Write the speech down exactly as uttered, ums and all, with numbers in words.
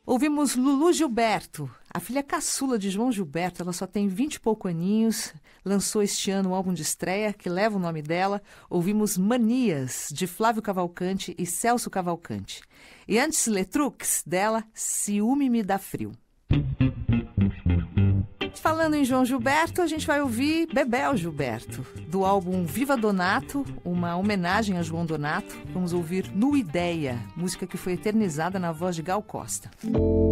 Ouvimos Lulu Gilberto, a filha caçula de João Gilberto. Ela só tem vinte e pouco aninhos, lançou este ano um álbum de estreia que leva o nome dela. Ouvimos Manias, de Flávio Cavalcante e Celso Cavalcante. E antes, Letrux, dela, Ciúme Me Dá Frio. Falando em João Gilberto, a gente vai ouvir Bebel Gilberto, do álbum Viva Donato, uma homenagem a João Donato. Vamos ouvir No Ideia, música que foi eternizada na voz de Gal Costa.